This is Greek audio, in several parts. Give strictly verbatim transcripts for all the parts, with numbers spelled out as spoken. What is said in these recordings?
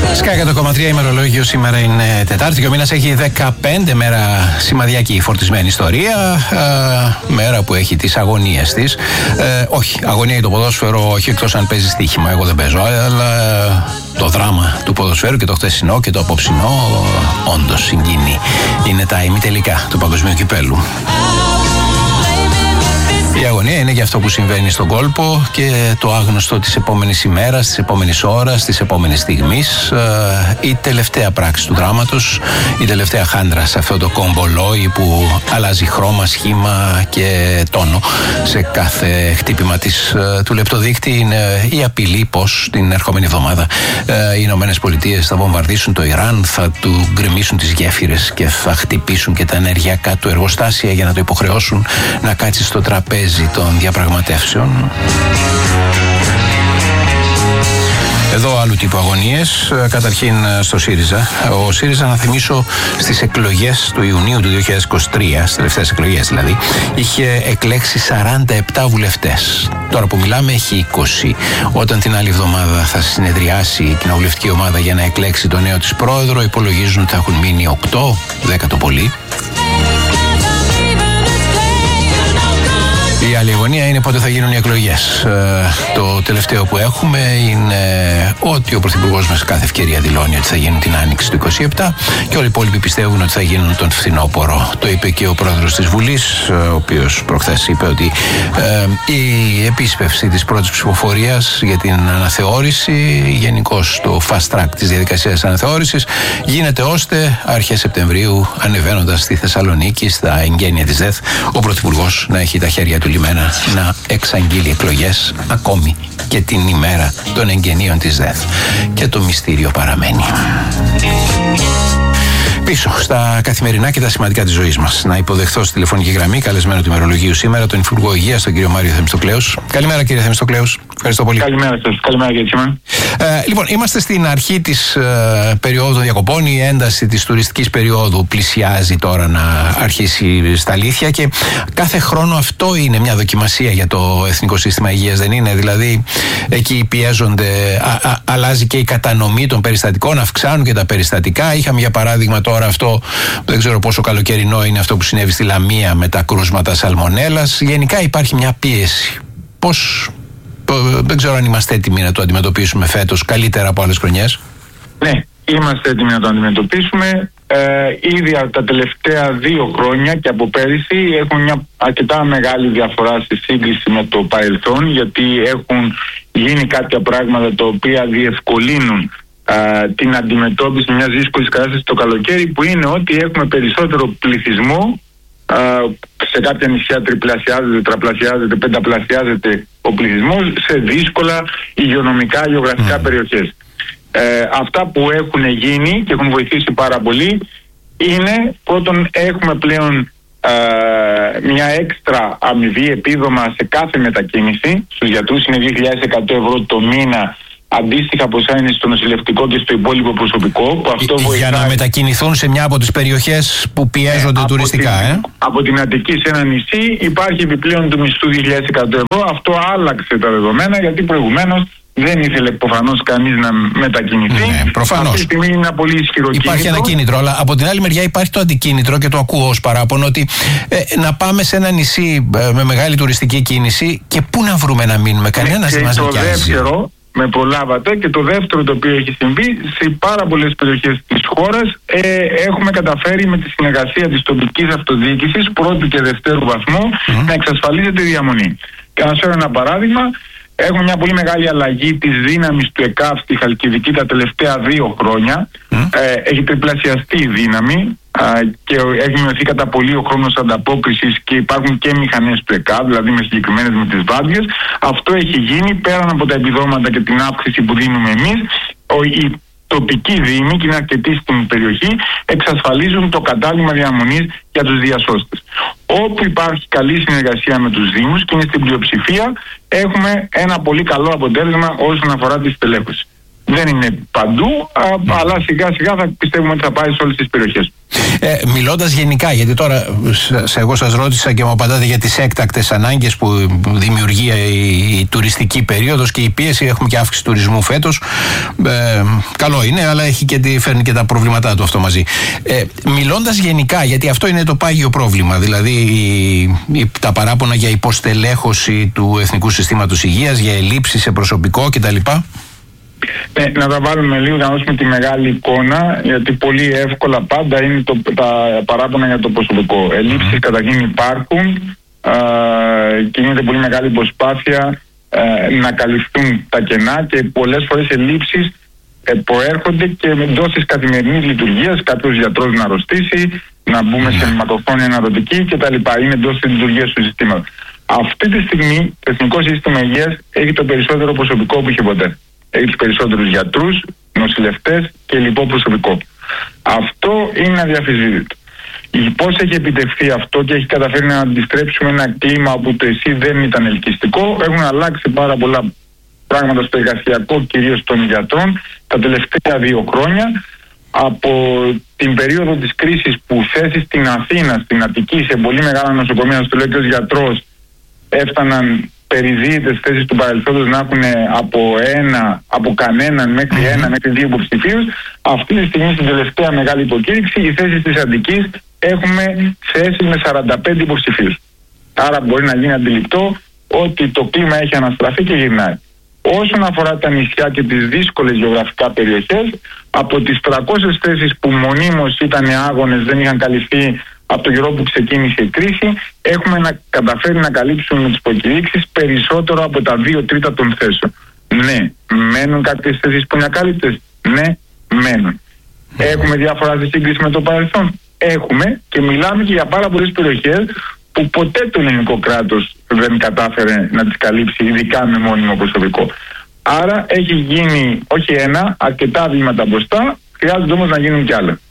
Sky εκατό κόμμα τρία ημερολόγιο, σήμερα είναι Τετάρτη και ο μήνας έχει δεκαπέντε, μέρα σημαδιακή φορτισμένη ιστορία, ε, μέρα που έχει τις αγωνίες της. Ε, όχι, αγωνία για το ποδόσφαιρο, όχι εκτός αν παίζει στοίχημα, εγώ δεν παίζω, αλλά ε, το δράμα του ποδοσφαίρου και το χτεσινό και το απόψινό όντως συγκινεί. Είναι τα ημιτελικά του Παγκοσμίου Κυπέλλου. Η αγωνία είναι για αυτό που συμβαίνει στον κόλπο και το άγνωστο της επόμενης ημέρας, της επόμενης ώρας, της επόμενης στιγμής. Η τελευταία πράξη του δράματος, η τελευταία χάντρα σε αυτό το κομπολόι που αλλάζει χρώμα, σχήμα και τόνο σε κάθε χτύπημα της, του λεπτοδείκτη, είναι η απειλή πως την ερχόμενη εβδομάδα οι Ηνωμένες Πολιτείες θα βομβαρδίσουν το Ιράν, θα του γκρεμίσουν τις γέφυρες και θα χτυπήσουν και τα ενεργειακά του εργοστάσια για να το υποχρεώσουν να κάτσει στο τραπέζι των διαπραγματεύσεων. Εδώ άλλου τύπου αγωνίες. Καταρχήν στο ΣΥΡΙΖΑ. Ο ΣΥΡΙΖΑ, να θυμίσω, στις εκλογές του Ιουνίου του δύο χιλιάδες είκοσι τρία, στις τελευταίες εκλογές δηλαδή, είχε εκλέξει σαράντα επτά βουλευτές. Τώρα που μιλάμε έχει είκοσι. Όταν την άλλη εβδομάδα θα συνεδριάσει η κοινοβουλευτική ομάδα για να εκλέξει τον νέο της πρόεδρο, υπολογίζουν ότι θα έχουν μείνει οκτώ, δέκα το πολύ. Η άλλη αγωνία είναι πότε θα γίνουν οι εκλογές. Ε, το τελευταίο που έχουμε είναι ότι ο Πρωθυπουργός μας κάθε ευκαιρία δηλώνει ότι θα γίνουν την Άνοιξη του είκοσι επτά και όλοι οι υπόλοιποι πιστεύουν ότι θα γίνουν τον φθινόπωρο. Το είπε και ο Πρόεδρος της Βουλής, ο οποίος προχθές είπε ότι ε, η επίσπευση της πρώτης ψηφοφορίας για την αναθεώρηση, γενικώς το fast track της διαδικασίας αναθεώρησης, γίνεται ώστε αρχές Σεπτεμβρίου, ανεβαίνοντας στη Θεσσαλονίκη, στα εγγένεια της ΔΕΘ, ο Πρωθυπουργός να έχει τα χέρια του λιμένα να εξαγγείλει εκλογές ακόμη και την ημέρα των εγγενείων της ΔΕΘ. Και το μυστήριο παραμένει. Πίσω στα καθημερινά και τα σημαντικά της ζωής μας. Να υποδεχθώ στη τηλεφωνική γραμμή, καλεσμένο του ημερολογίου σήμερα, τον Υπουργό Υγείας, τον κύριο Μάριο Θεμιστοκλέους. Καλημέρα, κύριε Θεμιστοκλέους. Ευχαριστώ πολύ. Καλημέρα σας. Καλημέρα, κύριε Τσίμα. Ε, λοιπόν, είμαστε στην αρχή της ε, περίοδου διακοπών. Η ένταση της τουριστικής περίοδου πλησιάζει τώρα να αρχίσει στα αλήθεια και κάθε χρόνο αυτό είναι μια δοκιμασία για το Εθνικό Σύστημα Υγείας, δεν είναι? Δηλαδή, εκεί πιέζονται, α, α, αλλάζει και η κατανομή των περιστατικών, αυξάνουν και τα περιστατικά. Είχαμε για παράδειγμα τώρα αυτό, δεν ξέρω πόσο καλοκαιρινό είναι αυτό που συνέβη στη Λαμία με τα κρούσματα σαλμονέλας. Γενικά υπάρχει μια πίεση. Πώς, δεν ξέρω αν είμαστε έτοιμοι να το αντιμετωπίσουμε φέτος καλύτερα από άλλες χρονιές. Ναι, είμαστε έτοιμοι να το αντιμετωπίσουμε. Ε, ήδη τα τελευταία δύο χρόνια και από πέρυσι έχουν μια αρκετά μεγάλη διαφορά στη σύγκριση με το παρελθόν, γιατί έχουν γίνει κάποια πράγματα τα οποία διευκολύνουν Uh, την αντιμετώπιση μιας δύσκολης κατάστασης το καλοκαίρι, που είναι ότι έχουμε περισσότερο πληθυσμό. Uh, σε κάποια νησιά τριπλασιάζεται, τετραπλασιάζεται, πενταπλασιάζεται ο πληθυσμός σε δύσκολα υγειονομικά, γεωγραφικά mm. περιοχές. Uh, αυτά που έχουν γίνει και έχουν βοηθήσει πάρα πολύ είναι, πρώτον, έχουμε πλέον uh, μια έξτρα αμοιβή, επίδομα σε κάθε μετακίνηση. Στους γιατρούς είναι δύο χιλιάδες εκατό ευρώ το μήνα. Αντίστοιχα ποσά είναι στο νοσηλευτικό και στο υπόλοιπο προσωπικό. Που αυτό για βοηθάει... να μετακινηθούν σε μια από τις περιοχές που πιέζονται ε, τουριστικά. Από την, ε? από την Αττική σε ένα νησί υπάρχει επιπλέον του μισθού δύο χιλιάδες εκατό ευρώ. Αυτό άλλαξε τα δεδομένα, γιατί προηγουμένως δεν ήθελε προφανώς κανείς να μετακινηθεί. Ναι, προφανώς. Αυτή τη στιγμή είναι ένα πολύ ισχυρό υπάρχει κίνητρο. Υπάρχει ένα κίνητρο, αλλά από την άλλη μεριά υπάρχει το αντικίνητρο και το ακούω ως παράπονο ότι ε, να πάμε σε ένα νησί ε, με μεγάλη τουριστική κίνηση και πού να βρούμε να μείνουμε. Κανένας δεν μας νοικιάζει. Με προλάβατε, και το δεύτερο το οποίο έχει συμβεί, σε πάρα πολλές περιοχές της χώρας ε, έχουμε καταφέρει με τη συνεργασία της τοπικής αυτοδιοίκησης πρώτου και δευτέρου βαθμού mm. να εξασφαλίζεται η διαμονή. Και να σας φέρω ένα παράδειγμα, έχουμε μια πολύ μεγάλη αλλαγή της δύναμης του ΕΚΑΒ στη Χαλκιδική τα τελευταία δύο χρόνια. Mm. Ε, έχει τριπλασιαστεί η δύναμη και έχει μειωθεί κατά πολύ ο χρόνος ανταπόκρισης και υπάρχουν και μηχανές του ΕΚΑΒ, δηλαδή με συγκεκριμένες με τις βάδιες. Αυτό έχει γίνει πέραν από τα επιδόματα και την αύξηση που δίνουμε εμείς. Οι τοπικοί δήμοι, και είναι αρκετοί στην περιοχή, εξασφαλίζουν το κατάλημα διαμονής για τους διασώστες. Όπου υπάρχει καλή συνεργασία με τους δήμους και είναι στην πλειοψηφία, έχουμε ένα πολύ καλό αποτέλεσμα όσον αφορά τη στελέχωση. Δεν είναι παντού, α, αλλά σιγά σιγά θα πιστεύουμε ότι θα πάει σε όλες τις περιοχές. Ε, μιλώντας γενικά, γιατί τώρα σε, εγώ σας ρώτησα και μου απαντάτε για τις έκτακτες ανάγκες που δημιουργεί η, η τουριστική περίοδος και η πίεση, έχουμε και αύξηση τουρισμού φέτος. Ε, καλό είναι, αλλά έχει και, φέρνει και τα προβλήματά του αυτό μαζί. Ε, μιλώντας γενικά, γιατί αυτό είναι το πάγιο πρόβλημα, δηλαδή η, η, τα παράπονα για υποστελέχωση του Εθνικού Συστήματος Υγείας, για ελλείψεις σε προσωπικό κτλ. Ναι, να τα βάλουμε λίγο, να δώσουμε τη μεγάλη εικόνα, γιατί πολύ εύκολα πάντα είναι το, τα παράπονα για το προσωπικό. Ελλείψεις mm. καταρχήν υπάρχουν, α, και γίνεται πολύ μεγάλη προσπάθεια α, να καλυφθούν τα κενά, και πολλές φορές ελλείψεις ε, προέρχονται και εντός της καθημερινής λειτουργίας. Κάποιος γιατρός να αρρωστήσει, να μπούμε mm. σε μακροχρόνια αναδοτική κτλ. Είναι εντός της λειτουργίας του συστήματος. Αυτή τη στιγμή το Εθνικό Σύστημα Υγείας έχει το περισσότερο προσωπικό που είχε ποτέ. Έχει τους περισσότερους γιατρούς, νοσηλευτές και λοιπό προσωπικό. Αυτό είναι αδιαφυσβήτητο. Πώς έχει επιτευχθεί αυτό και έχει καταφέρει να αντιστρέψουμε ένα κλίμα όπου το ΕΣΥ δεν ήταν ελκυστικό? Έχουν αλλάξει πάρα πολλά πράγματα στο εργασιακό, κυρίως των γιατρών, τα τελευταία δύο χρόνια. Από την περίοδο της κρίσης που θέσεις στην Αθήνα, στην Αττική, σε πολύ μεγάλα νοσοκομεία, στο λέω και ως γιατρός, έφταναν περιζήτητες θέσεις του παρελθόντος να έχουν από ένα, από κανέναν μέχρι ένα, μέχρι δύο υποψηφίους. Αυτή τη στιγμή, στην τελευταία μεγάλη υποκήρυξη, οι θέσεις της Αττικής έχουμε θέσεις με σαράντα πέντε υποψηφίους. Άρα μπορεί να γίνει αντιληπτό ότι το κλίμα έχει αναστραφεί και γυρνάει. Όσον αφορά τα νησιά και τις δύσκολες γεωγραφικά περιοχές, από τις τριακόσιες θέσεις που μονίμως ήταν άγονες, δεν είχαν καλυφθεί από τον καιρό που ξεκίνησε η κρίση, έχουμε να καταφέρει να καλύψουμε με τις προκηρύξεις περισσότερο από τα δύο τρίτα των θέσεων. Ναι, μένουν κάποιες θέσεις που είναι ακάλυπτες. Ναι, μένουν. Έχουμε διαφορά στη σύγκριση με το παρελθόν. Έχουμε, και μιλάμε και για πάρα πολλές περιοχές που ποτέ το ελληνικό κράτος δεν κατάφερε να τις καλύψει, ειδικά με μόνιμο προσωπικό. Άρα έχει γίνει όχι ένα, αρκετά βήματα μπροστά, χρειάζεται όμως να γίνουν κι άλλα.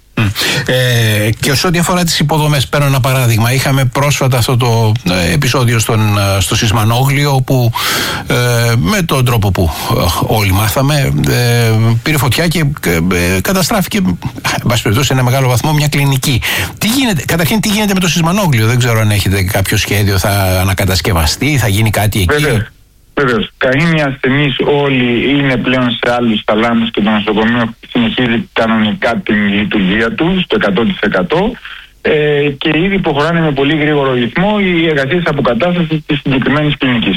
Ε, και όσο ό,τι αφορά τις υποδομές, παίρνω ένα παράδειγμα. Είχαμε πρόσφατα αυτό το ε, επεισόδιο στον, στο Σισμανόγλιο, όπου ε, με τον τρόπο που ε, όλοι μάθαμε, ε, πήρε φωτιά και ε, καταστράφηκε, εν πάση περιπτώσει, σε ένα μεγάλο βαθμό, μια κλινική. Τι γίνεται, καταρχήν, τι γίνεται με το Σισμανόγλιο? Δεν ξέρω αν έχετε κάποιο σχέδιο, θα ανακατασκευαστεί, θα γίνει κάτι εκεί? Βέβαια. Βεβαίως. Καΐμοι ασθενείς όλοι είναι πλέον σε άλλους θαλάμους και το νοσοκομείο συνεχίζει κανονικά την λειτουργία του στο εκατό τοις εκατό ε, και ήδη προχωράνε με πολύ γρήγορο ρυθμό οι εργασίες αποκατάστασης της συγκεκριμένης κλινικής.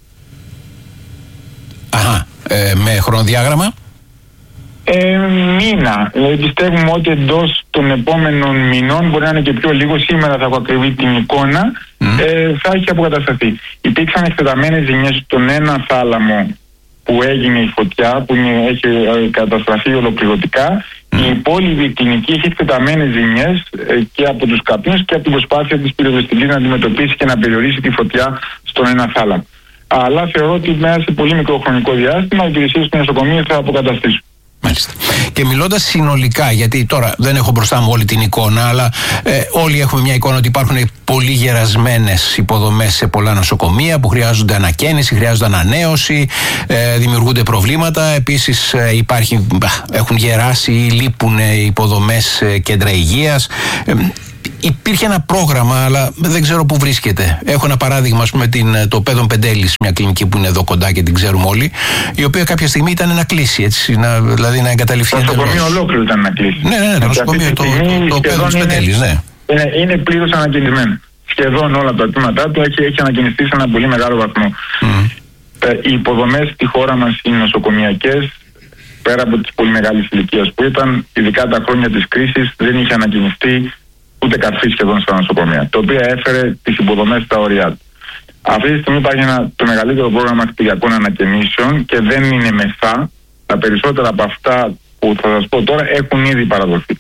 Αχα. Ε, με χρονοδιάγραμμα? Ε, μήνα. Δηλαδή πιστεύουμε ότι εντός των επόμενων μηνών, μπορεί να είναι και πιο λίγο, σήμερα θα έχω ακριβή την εικόνα, mm. ε, θα έχει αποκατασταθεί. Υπήρξαν εκτεταμένες ζημιές στον ένα θάλαμο που έγινε η φωτιά, που είναι, έχει ε, καταστραφεί ολοκληρωτικά. Mm. Η υπόλοιπη κλινική έχει εκτεταμένες ζημιές ε, και από τους καπνούς και από την προσπάθεια της πυροσβεστικής να αντιμετωπίσει και να περιορίσει τη φωτιά στον ένα θάλαμο. Αλλά θεωρώ ότι μέσα σε πολύ μικρό χρονικό διάστημα οι υπηρεσίες του νοσοκομείου θα αποκαταστήσουν. Μάλιστα. Και μιλώντας συνολικά, γιατί τώρα δεν έχω μπροστά μου όλη την εικόνα, αλλά ε, όλοι έχουμε μια εικόνα ότι υπάρχουν πολύ γερασμένες υποδομές σε πολλά νοσοκομεία που χρειάζονται ανακαίνιση, χρειάζονται ανανέωση, ε, δημιουργούνται προβλήματα. Επίσης ε, υπάρχει, έχουν γεράσει ή λείπουν υποδομές ε, κέντρα υγείας. Ε, Υπήρχε ένα πρόγραμμα, αλλά δεν ξέρω πού βρίσκεται. Έχω ένα παράδειγμα, ας πούμε, την, το Πέδον Πεντέλης, μια κλινική που είναι εδώ κοντά και την ξέρουμε όλοι, η οποία κάποια στιγμή ήταν να κλείσει, έτσι, να, δηλαδή να εγκαταλειφθεί. Το νοσοκομείο ολόκληρο ήταν να κλείσει. Ναι, ναι, ναι, το νοσοκομείο, το, το, το Πέδον Πεντέλης, ναι. Είναι, είναι πλήρως ανακαινισμένο. Σχεδόν όλα τα τμήματά του έχει, έχει ανακαινιστεί σε ένα πολύ μεγάλο βαθμό. Mm. Οι υποδομές στη χώρα μας, οι νοσοκομιακές, πέρα από τις πολύ μεγάλες ηλικίες που ήταν, ειδικά τα χρόνια της κρίσης, δεν είχε ανακαινιστεί ούτε καρφί σχεδόν στα νοσοκομεία, το οποίο έφερε τις υποδομές στα όρια του. Αυτή τη στιγμή υπάρχει ένα, το μεγαλύτερο πρόγραμμα κτηριακών ανακαινήσεων και δεν είναι μεσά. Τα περισσότερα από αυτά που θα σας πω τώρα έχουν ήδη παραδοθεί.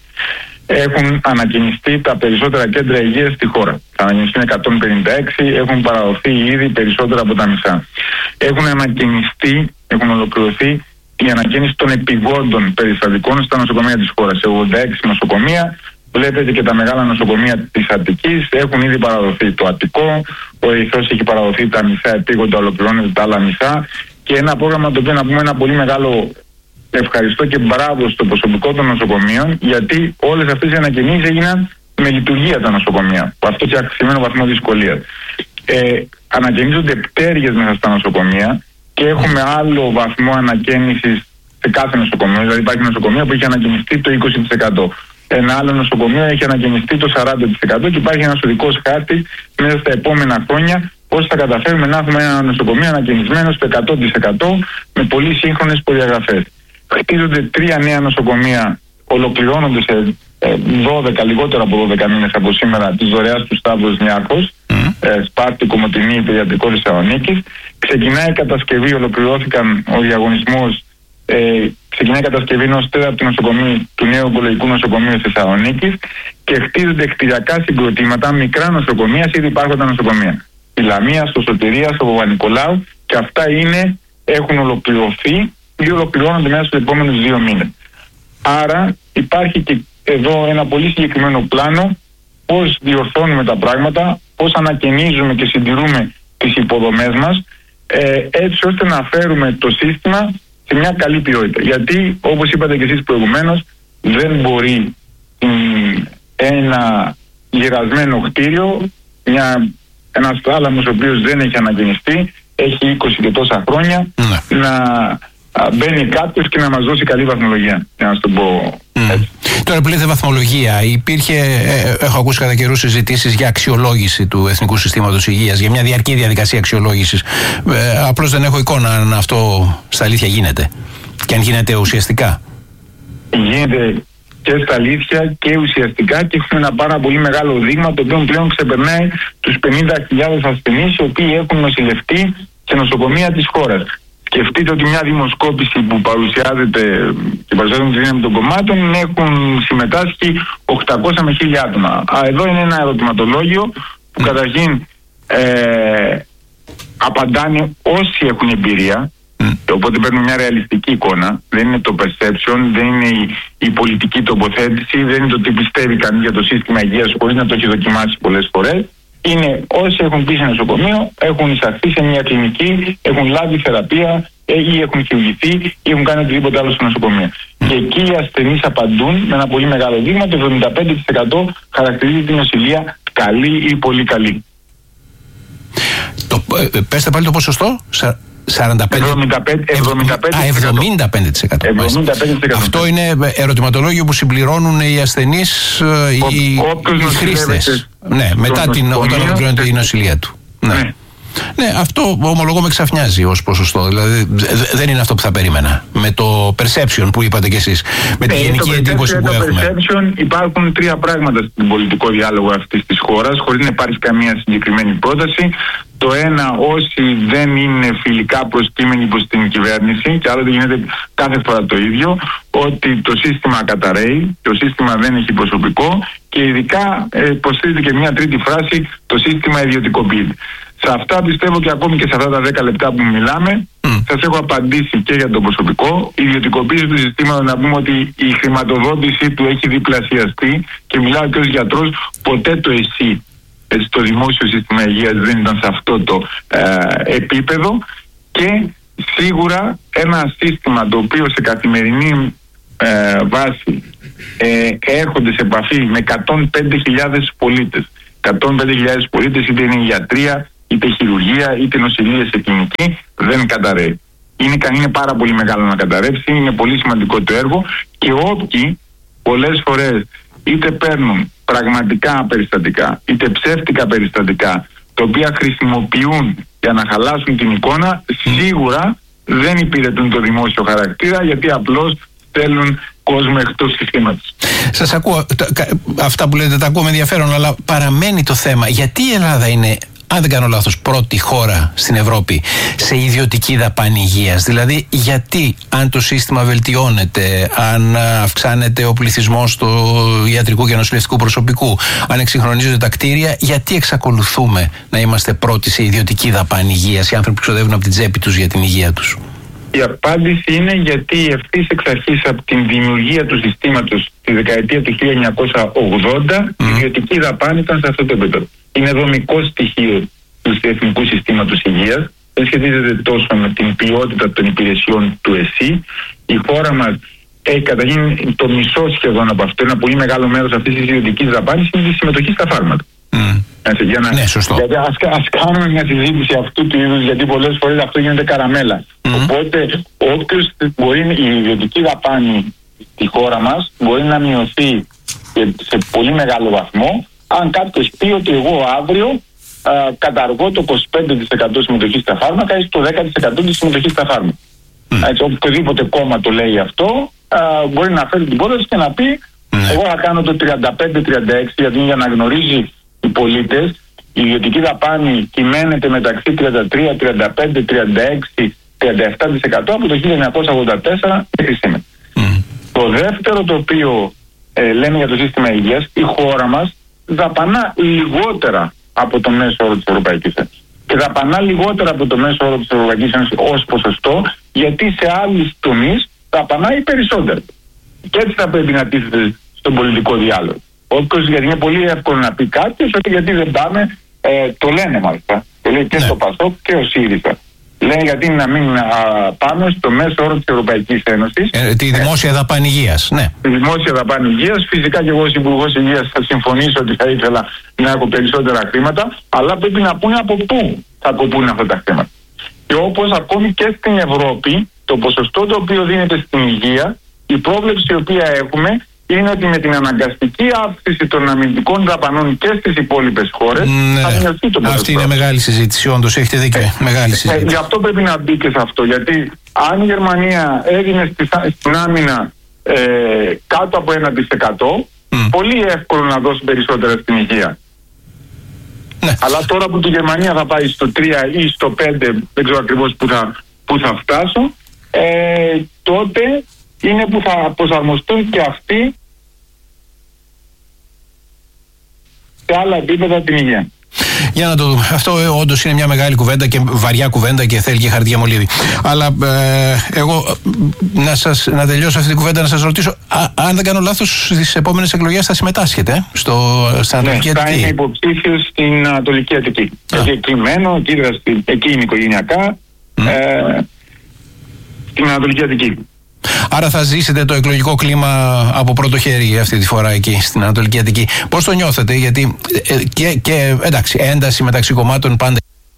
Έχουν ανακαινιστεί τα περισσότερα κέντρα υγείας στη χώρα. Θα ανακαινιστούν εκατόν πενήντα έξι, έχουν παραδοθεί ήδη περισσότερα από τα μισά. Έχουν ανακαινιστεί, έχουν ολοκληρωθεί η ανακαίνιση των επιγόντων περιστατικών στα νοσοκομεία της χώρας. Σε ογδόντα έξι νοσοκομεία. Βλέπετε και τα μεγάλα νοσοκομεία της Αττικής έχουν ήδη παραδοθεί. Το Αττικό, ο Ερυθρός έχει παραδοθεί τα μισά επίγοντα, ολοκληρώνεται τα άλλα μισά. Και ένα πρόγραμμα το οποίο, να πούμε, ένα πολύ μεγάλο ευχαριστώ και μπράβο στο προσωπικό των νοσοκομείων, γιατί όλες αυτές οι ανακοινήσεις έγιναν με λειτουργία τα νοσοκομεία. Αυτό και αυξημένο βαθμό δυσκολίας. Ε, ανακαινίζονται πτέρυγες μέσα στα νοσοκομεία και έχουμε άλλο βαθμό ανακαίνησης σε κάθε νοσοκομείο. Δηλαδή, υπάρχει νοσοκομείο που έχει ανακαινιστεί το είκοσι τοις εκατό. Ένα άλλο νοσοκομείο έχει ανακαινιστεί το σαράντα τοις εκατό και υπάρχει ένας οδικός χάρτης μέσα στα επόμενα χρόνια πώς θα καταφέρουμε να έχουμε ένα νοσοκομείο ανακαινισμένο στο εκατό τοις εκατό με πολύ σύγχρονες προδιαγραφές. Χτίζονται τρία νέα νοσοκομεία, ολοκληρώνονται σε δώδεκα, λιγότερο από δώδεκα μήνες από σήμερα, της δωρεάς του Σταύρος Νιάρχος, mm. ε, Σπάρτη, Κομοτηνή, Παιδιατρικό Θεσσαλονίκης. Ξεκινάει η κατασκευή, ολοκληρώθηκαν ο διαγωνισμός. Ε, ξεκινάει η κατασκευή ενός τέταρτου νοσοκομείου του νέου ογκολογικού νοσοκομείου Θεσσαλονίκης και χτίζονται κτηριακά συγκροτήματα, μικρά νοσοκομεία σε ήδη υπάρχοντα νοσοκομεία. Η Λαμία, στο Σωτηρία, στο Παπα-Νικολάου, και αυτά είναι, έχουν ολοκληρωθεί ή ολοκληρώνονται μέσα στους επόμενους δύο μήνες. Άρα υπάρχει και εδώ ένα πολύ συγκεκριμένο πλάνο πώς διορθώνουμε τα πράγματα, πώς ανακαινίζουμε και συντηρούμε τις υποδομές μας, ε, έτσι ώστε να φέρουμε το σύστημα σε μια καλή ποιότητα. Γιατί, όπως είπατε και εσείς προηγουμένως, δεν μπορεί μ, ένα γυρασμένο κτίριο, μια, ένας θάλαμος ο οποίος δεν έχει ανακαινιστεί, έχει είκοσι και τόσα χρόνια, ναι. να α, μπαίνει κάποιος και να μας δώσει καλή βαθμολογία, για να σου το πω έτσι. Mm. Τώρα που λέτε βαθμολογία, υπήρχε, ε, έχω ακούσει κατά καιρούς συζητήσεις για αξιολόγηση του Εθνικού Συστήματος Υγείας, για μια διαρκή διαδικασία αξιολόγησης. Ε, απλώς δεν έχω εικόνα αν αυτό στα αλήθεια γίνεται και αν γίνεται ουσιαστικά. Γίνεται και στα αλήθεια και ουσιαστικά και έχουμε ένα πάρα πολύ μεγάλο δείγμα, το οποίο πλέον ξεπερνάει τους πενήντα χιλιάδες ασθενείς οι οποίοι έχουν νοσηλευτεί σε νοσοκομεία της χώρας. Σκεφτείτε ότι μια δημοσκόπηση που παρουσιάζεται και παρουσιάζεται τη δύναμη των κομμάτων έχουν συμμετάσχει οκτακόσια με χίλια άτομα. Α, εδώ είναι ένα ερωτηματολόγιο που καταρχήν ε, απαντάνε όσοι έχουν εμπειρία. Mm. Οπότε παίρνουν μια ρεαλιστική εικόνα. Δεν είναι το perception, δεν είναι η, η πολιτική τοποθέτηση, δεν είναι το τι πιστεύει κανείς για το σύστημα υγείας χωρίς να το έχει δοκιμάσει πολλές φορές. Είναι όσοι έχουν πει σε νοσοκομείο, έχουν εισαχθεί σε μια κλινική, έχουν λάβει θεραπεία ή έχουν χειρουργηθεί ή έχουν κάνει οτιδήποτε άλλο στο νοσοκομείο. Mm. Και εκεί οι ασθενείς απαντούν με ένα πολύ μεγάλο δείγμα. Το εβδομήντα πέντε τοις εκατό χαρακτηρίζει την νοσηλεία καλή ή πολύ καλή. Το, ε, πέστε πάλι το ποσοστό. εβδομήντα πέντε τοις εκατό. Αυτό είναι ερωτηματολόγιο που συμπληρώνουν οι ασθενείς, οι, οι χρήστες. Ναι, μετά την, όταν ολοκληρώνεται η νοσηλεία του. Ναι. Ναι. Ναι, αυτό ομολογώ με ξαφνιάζει ως ποσοστό. Δηλαδή δεν είναι αυτό που θα περίμενα. Με το perception που είπατε κι εσείς. Με τη ε, γενική εντύπωση που έχουμε. Με το perception υπάρχουν τρία πράγματα στην πολιτικό διάλογο αυτής της χώρας, χωρίς να υπάρχει καμία συγκεκριμένη πρόταση. Το ένα, όσοι δεν είναι φιλικά προσκύμενοι προς την κυβέρνηση, και άλλοτε γίνεται κάθε φορά το ίδιο, ότι το σύστημα καταρρέει, το σύστημα δεν έχει προσωπικό και ειδικά ε, υποστηρίζεται και μια τρίτη φράση, το σύστημα ιδιωτικοποιείται. Σε αυτά πιστεύω και ακόμη και σε αυτά τα δέκα λεπτά που μιλάμε, mm. σας έχω απαντήσει και για το προσωπικό. Η ιδιωτικοποίηση του συστήματος, να πούμε ότι η χρηματοδότησή του έχει διπλασιαστεί και μιλάω και ως γιατρός, ποτέ το εσύ στο δημόσιο σύστημα υγείας δεν ήταν σε αυτό το ε, επίπεδο και σίγουρα ένα σύστημα το οποίο σε καθημερινή ε, βάση ε, έρχονται σε επαφή με εκατόν πέντε χιλιάδες πολίτες. εκατόν πέντε χιλιάδες πολίτες, είτε είναι ιατρία, είτε χειρουργία, είτε νοσηλεία σε κλινική, δεν καταρρεύει. Είναι, είναι πάρα πολύ μεγάλο να καταρρεύσει, είναι πολύ σημαντικό το έργο και όποιοι πολλές φορές είτε παίρνουν πραγματικά περιστατικά, είτε ψεύτικα περιστατικά, τα οποία χρησιμοποιούν για να χαλάσουν την εικόνα, σίγουρα δεν υπηρετούν το δημόσιο χαρακτήρα, γιατί απλώς στέλνουν κόσμο εκτός συστήματος. Σας ακούω, αυτά που λέτε τα ακούω με ενδιαφέρον, αλλά παραμένει το θέμα. Γιατί η Ελλάδα είναι, αν δεν κάνω λάθος, πρώτη χώρα στην Ευρώπη σε ιδιωτική δαπάνη υγείας? Δηλαδή, γιατί αν το σύστημα βελτιώνεται, αν αυξάνεται ο πληθυσμός του ιατρικού και νοσηλευτικού προσωπικού, αν εξυγχρονίζονται τα κτίρια, γιατί εξακολουθούμε να είμαστε πρώτοι σε ιδιωτική δαπάνη υγείας, οι άνθρωποι που ξοδεύουν από την τσέπη τους για την υγεία τους? Η απάντηση είναι γιατί ευθύς εξ αρχής από την δημιουργία του συστήματος τη δεκαετία του χίλια εννιακόσια ογδόντα mm. η ιδιωτική δαπάνη ήταν σε αυτό το επίπεδο. Είναι δομικό στοιχείο του Εθνικού Συστήματος Υγείας. Δεν σχετίζεται τόσο με την ποιότητα των υπηρεσιών του ΕΣΥ. Η χώρα μας έχει καταγίνει το μισό σχεδόν από αυτό. Ένα πολύ μεγάλο μέρος αυτής της ιδιωτικής δαπάνης είναι η συμμετοχή στα φάρμακα. Mm. Έτσι, για να, ναι, σωστό. Γιατί ας, ας κάνουμε μια συζήτηση αυτού του είδους, γιατί πολλές φορές αυτό γίνεται καραμέλα. Mm. Οπότε, όποιος μπορεί, η ιδιωτική δαπάνη στη χώρα μας μπορεί να μειωθεί σε πολύ μεγάλο βαθμό, αν κάποιος πει ότι εγώ αύριο α, καταργώ το είκοσι πέντε τοις εκατό συμμετοχή στα φάρμακα ή το δέκα τοις εκατό της συμμετοχής στα φάρμακα. Mm. Έτσι, οποιοδήποτε κόμμα το λέει αυτό, α, μπορεί να φέρει την πρόταση και να πει mm. εγώ θα κάνω το τριάντα πέντε τριάντα έξι, γιατί για να γνωρίζει οι πολίτες, η ιδιωτική δαπάνη κυμαίνεται μεταξύ τριάντα τρία, τριάντα πέντε, τριάντα έξι, τριάντα επτά τοις εκατό από το χίλια εννιακόσια ογδόντα τέσσερα μέχρι σήμερα. Mm. Το δεύτερο το οποίο ε, λένε για το σύστημα υγείας, η χώρα μας δαπανά λιγότερα από το μέσο όρο της Ευρωπαϊκής Ένωσης. Και δαπανά λιγότερα από το μέσο όρο της Ευρωπαϊκής Ένωσης ως ποσοστό, γιατί σε άλλους τομείς δαπανάει περισσότερο. Και έτσι θα πρέπει να τίθεται στον πολιτικό διάλογο. Όποιος, γιατί είναι πολύ εύκολο να πει κάποιος ότι γιατί δεν πάμε, ε, το λένε μάλιστα. Το λέει και ναι. στο ΠΑΣΟΚ και ο ΣΥΡΙΖΑ. Λένε γιατί να μην α, πάμε στο μέσο όρο της Ευρωπαϊκής Ένωσης. Ε, τη δημόσια ε, δαπάνη υγείας, ναι. Τη δημόσια δαπάνη υγείας. Φυσικά και εγώ ως Υπουργός Υγείας θα συμφωνήσω ότι θα ήθελα να έχω περισσότερα χρήματα, αλλά πρέπει να πούνε από πού θα κοπούν αυτά τα χρήματα. Και όπως ακόμη και στην Ευρώπη, το ποσοστό το οποίο δίνεται στην υγεία, η πρόβλεψη η οποία έχουμε είναι ότι με την αναγκαστική αύξηση των αμυντικών δαπανών και στις υπόλοιπες χώρες ναι. θα μειωθεί το ποσοστό. Αυτή είναι μεγάλη συζήτηση, όντως έχετε δίκιο. Ε, μεγάλη συζήτηση. Ε, γι' αυτό πρέπει να μπει και σε αυτό. Γιατί αν η Γερμανία έδινε στη, στην άμυνα ε, κάτω από ένα τοις εκατό, mm. πολύ εύκολο να δώσει περισσότερα στην υγεία. Ναι. Αλλά τώρα που η Γερμανία θα πάει στο τρία ή στο πέντε, δεν ξέρω ακριβώς που θα, που θα φτάσω, ε, τότε είναι που θα προσαρμοστούν και αυτοί σε άλλα επίπεδα την υγεία. Για να το δούμε. Αυτό όντως είναι μια μεγάλη κουβέντα και βαριά κουβέντα και θέλει και χαρτιά μολύβι. Αλλά ε, εγώ να, σας, να τελειώσω αυτή την κουβέντα, να σας ρωτήσω, α, αν δεν κάνω λάθος, στις επόμενες εκλογές θα συμμετάσχετε στο, στην Ανατολική Αττική. Ναι, θα είμαι υποψήφιος στην Ανατολική Αττική. Εκεί εκλειμένο, εκεί, εκεί είναι οικογενειακά, mm. ε, στην Ανατολική Αττική. Άρα θα ζήσετε το εκλογικό κλίμα από πρώτο χέρι αυτή τη φορά εκεί στην Ανατολική Αττική. Πώς το νιώθετε, γιατί ε, και, και εντάξει, ένταση μεταξύ κομμάτων πάντα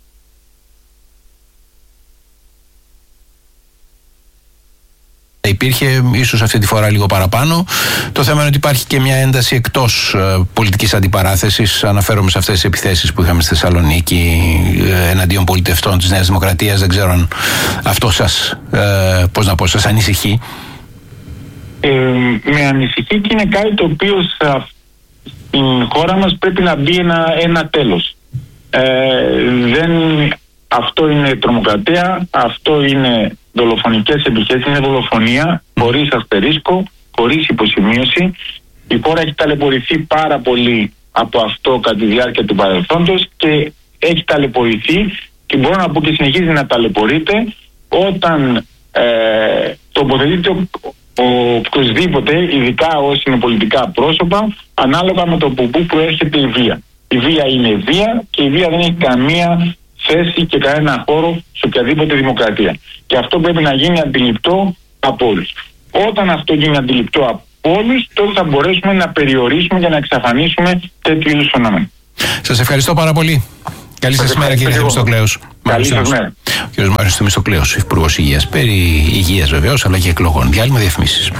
υπήρχε, ίσως αυτή τη φορά λίγο παραπάνω. Το θέμα είναι ότι υπάρχει και μια ένταση εκτός ε, πολιτικής αντιπαράθεσης. Αναφέρομαι σε αυτές τις επιθέσεις που είχαμε στη Θεσσαλονίκη ε, εναντίον πολιτευτών της Νέας Δημοκρατίας. Δεν ξέρω αν αυτό σας, ε, πώς να πω, σας ανησυχεί. Ε, με ανησυχεί και είναι κάτι το οποίο στην χώρα μας πρέπει να μπει ένα, ένα τέλος. Ε, δεν, αυτό είναι τρομοκρατία, αυτό είναι δολοφονικές επιχειρήσεις, είναι δολοφονία χωρίς αστερίσκο, χωρίς υποσημείωση. Η χώρα έχει ταλαιπωρηθεί πάρα πολύ από αυτό κατά τη διάρκεια του παρελθόντος και έχει ταλαιπωρηθεί και μπορώ να πω και συνεχίζει να ταλαιπωρείται όταν ε, τοποθετείται οποιοσδήποτε, ειδικά όσοι είναι πολιτικά πρόσωπα, ανάλογα με το που, που προέρχεται η βία. Η βία είναι βία και η βία δεν έχει καμία θέση και κανένα χώρο σε οποιαδήποτε δημοκρατία. Και αυτό πρέπει να γίνει αντιληπτό από όλους. Όταν αυτό γίνει αντιληπτό από όλους, τότε θα μπορέσουμε να περιορίσουμε και να εξαφανίσουμε τέτοιου είδους φαινόμενα. Σας ευχαριστώ πάρα πολύ. Καλή σας μέρα, κύριε Θεμιστοκλέους. Καλή σας μέρα. Ο κύριος Μάριος Θεμιστοκλέους, Υπουργός Υγείας. Περί υγείας βεβαίως, αλλά και εκλογών. Διάλειμμα, διαφημίσεις.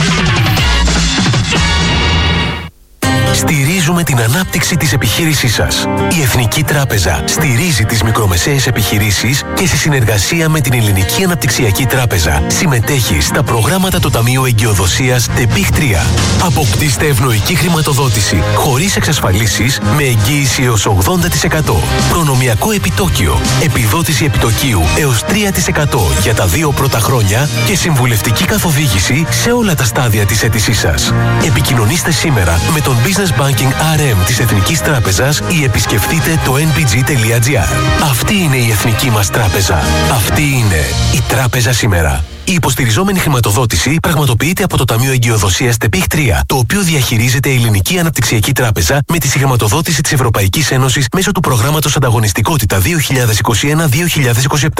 Στηρίζουμε την ανάπτυξη της επιχείρησής σας. Η Εθνική Τράπεζα στηρίζει τις μικρομεσαίες επιχειρήσεις και σε συνεργασία με την Ελληνική Αναπτυξιακή Τράπεζα συμμετέχει στα προγράμματα του Ταμείου Εγκυοδοσίας ΤΕΠΙΧ τρία. Αποκτήστε ευνοϊκή χρηματοδότηση χωρίς εξασφαλίσεις με εγγύηση έως ογδόντα τοις εκατό. Προνομιακό επιτόκιο, επιδότηση επιτοκίου έως τρία τοις εκατό για τα δύο πρώτα χρόνια και συμβουλευτική καθοδήγηση σε όλα τα στάδια της αίτησής σας. Επικοινωνήστε σήμερα με τον Business Banking αρ εμ της Εθνικής Τράπεζας ή επισκεφτείτε το εν πι τζι τελεία τζι άρ. Αυτή είναι η εθνική μας τράπεζα. Αυτή είναι η τράπεζα σήμερα. Η υποστηριζόμενη χρηματοδότηση πραγματοποιείται από το Ταμείο Εγκυοδοσίας ΤΕΠΙΧ τρία, το οποίο διαχειρίζεται η Ελληνική Αναπτυξιακή Τράπεζα με τη συγχρηματοδότηση της Ευρωπαϊκής Ένωσης μέσω του προγράμματος Ανταγωνιστικότητα δύο χιλιάδες είκοσι ένα δύο χιλιάδες είκοσι επτά.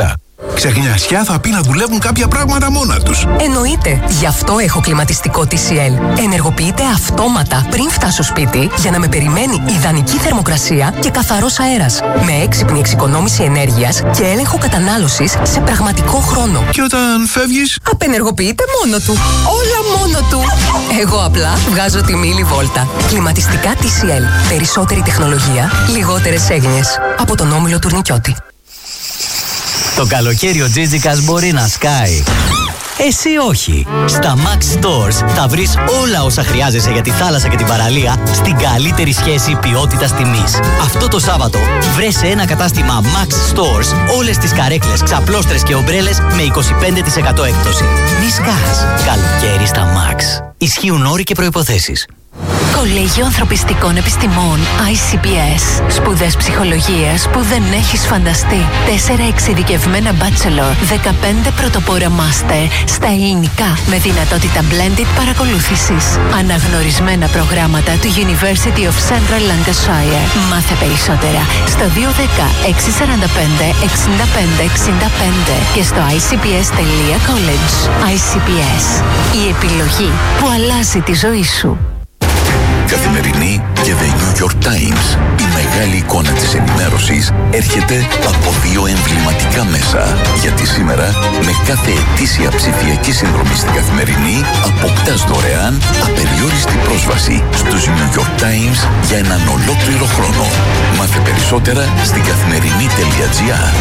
Ξεχνιασιά θα πει να δουλεύουν κάποια πράγματα μόνα τους. Εννοείται. Γι' αυτό έχω κλιματιστικό τι σι ελ. Ενεργοποιείται αυτόματα πριν φτάσω σπίτι για να με περιμένει ιδανική θερμοκρασία και καθαρός αέρας. Με έξυπνη εξοικονόμηση ενέργειας και έλεγχο κατανάλωσης σε πραγματικό χρόνο. Και όταν φεύγεις, απενεργοποιείται μόνο του. Όλα μόνο του. Εγώ απλά βγάζω τη μίλη βόλτα. Κλιματιστικά τι σι ελ. Περισσότερη τεχνολογία, λιγότερες έγνοιες. Από τον Όμιλο Τουρνικιώτη. Το καλοκαίρι ο Τζίτζικας μπορεί να σκάει. Εσύ όχι. Στα Max Stores θα βρεις όλα όσα χρειάζεσαι για τη θάλασσα και την παραλία στην καλύτερη σχέση ποιότητας-τιμής. Αυτό το Σάββατο βρες σε ένα κατάστημα Max Stores όλες τις καρέκλες, ξαπλώστρες και ομπρέλες με είκοσι πέντε τοις εκατό έκπτωση. Μη σκάς. Καλοκαίρι στα Max. Ισχύουν όροι και προϋποθέσεις. Κολέγιο Ανθρωπιστικών Επιστημών άι σι πι ες. Σπουδές ψυχολογίας που δεν έχεις φανταστεί. Τέσσερα εξειδικευμένα bachelor, δεκαπέντε πρωτοπόρα master στα ελληνικά με δυνατότητα blended παρακολούθησης. Αναγνωρισμένα προγράμματα του University of Central Lancashire. Μάθε περισσότερα στο δύο ένα μηδέν έξι τέσσερα πέντε εξήντα πέντε εξήντα πέντε και στο άι σι πι ες τελεία college. άι σι πι ες. Η επιλογή που αλλάζει τη ζωή σου. Καθημερινή και The New York Times. Η μεγάλη εικόνα της ενημέρωσης έρχεται από δύο εμβληματικά μέσα. Γιατί σήμερα με κάθε ετήσια ψηφιακή συνδρομή στην Καθημερινή αποκτάς δωρεάν απεριόριστη πρόσβαση στους New York Times για έναν ολόκληρο χρόνο. Μάθε περισσότερα στην καθημερινή.gr.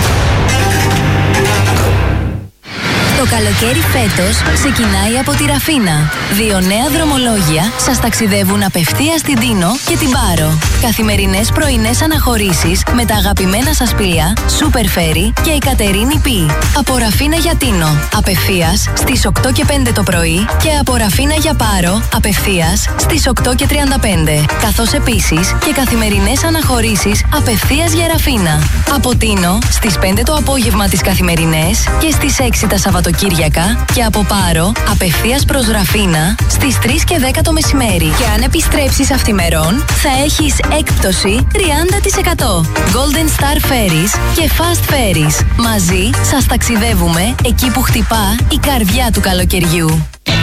Το καλοκαίρι φέτος ξεκινάει από τη Ραφίνα. Δύο νέα δρομολόγια σας ταξιδεύουν απευθείας στην Τίνο και την Πάρο. Καθημερινές πρωινές αναχωρήσεις με τα αγαπημένα σας πλοία Super Ferry και η Κατερίνη Πι. Από Ραφίνα για Τίνο, απευθείας στις οκτώ και πέντε το πρωί και από Ραφίνα για Πάρο, απευθείας στις οκτώ και τριάντα πέντε. Καθώς επίσης και καθημερινές αναχωρήσεις απευθείας για Ραφίνα. Από Τίνο στις πέντε το απόγευμα τις καθημερινές και στις έξι τα Σαββατοκύριακα και από Πάρο απευθείας προς Ραφίνα στις τρεις και δέκα το μεσημέρι. Και αν επιστρέψεις αυθημερών θα έχεις έκπτωση τριάντα τοις εκατό. Golden Star Ferries και Fast Ferries. Μαζί σας ταξιδεύουμε εκεί που χτυπά η καρδιά του καλοκαιριού.